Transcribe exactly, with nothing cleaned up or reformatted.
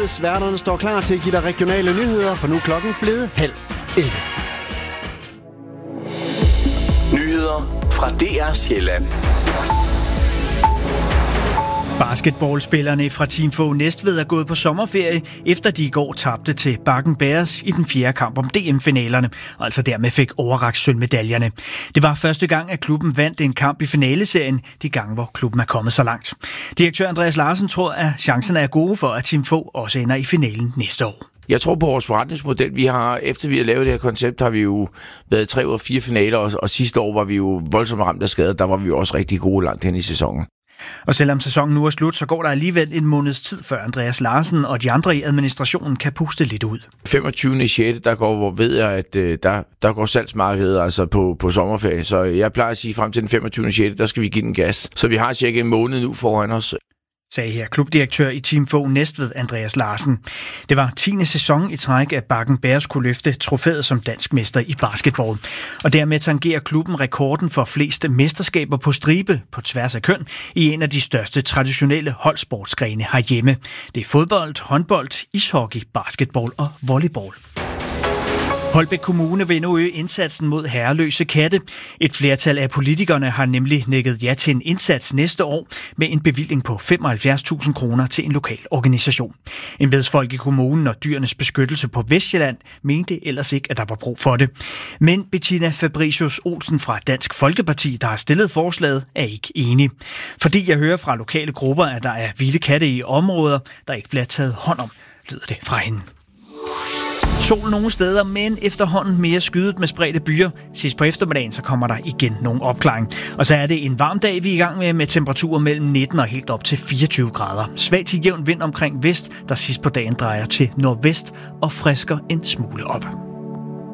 således. Værterne står klar til at give dig regionale nyheder, for nu er klokken blevet halv elleve. Nyheder fra D R Sjælland. Basketballspillerne fra Team Fog Næstved er gået på sommerferie, efter de i går tabte til Bakken Bears i den fjerde kamp om D M-finalerne, og altså dermed fik overrakt sølvmedaljerne. Det var første gang, at klubben vandt en kamp i finaleserien, de gange, hvor klubben er kommet så langt. Direktør Andreas Larsen tror, at chancerne er gode for, at Team Fog også ender i finalen næste år. Jeg tror på vores forretningsmodel. Vi har, efter vi har lavet det her koncept, har vi jo været tre ud af fire finaler, og, og sidste år var vi jo voldsomt ramt af skade. Der var vi jo også rigtig gode langt hen i sæsonen. Og selvom sæsonen nu er slut, så går der alligevel en måneds tid, før Andreas Larsen og de andre i administrationen kan puste lidt ud. femogtyvende sjette der går, hvor ved jeg, at der, der går salgsmarkedet altså på, på sommerferie. Så jeg plejer at sige, frem til den femogtyvende sjette der skal vi give den gas. Så vi har cirka en måned nu foran os. Sagde her klubdirektør i Team Fog Næstved, Andreas Larsen. Det var tiende sæson i træk, at Bakken Bears kunne løfte trofæet som dansk mester i basketball. Og dermed tangerer klubben rekorden for flest mesterskaber på stribe på tværs af køn i en af de største traditionelle holdsportsgrene herhjemme. Det er fodbold, håndbold, ishockey, basketball og volleyball. Holbæk Kommune vil nu øge indsatsen mod herreløse katte. Et flertal af politikerne har nemlig nikket ja til en indsats næste år med en bevilling på femoghalvfjerds tusind kroner til en lokal organisation. Embedsfolk i kommunen og Dyrenes Beskyttelse på Vestsjælland mente ellers ikke, at der var brug for det. Men Bettina Fabricius Olsen fra Dansk Folkeparti, der har stillet forslaget, er ikke enig. Fordi jeg hører fra lokale grupper, at der er vilde katte i områder, der ikke bliver taget hånd om, lyder det fra hende. Sol nogle steder, men efterhånden mere skydet med spredte byer. Sidst på eftermiddagen, så kommer der igen nogle opklaring. Og så er det en varm dag, vi er i gang med, med temperaturer mellem nitten og helt op til fireogtyve grader. Svag til jævn vind omkring vest, der sidst på dagen drejer til nordvest og frisker en smule op.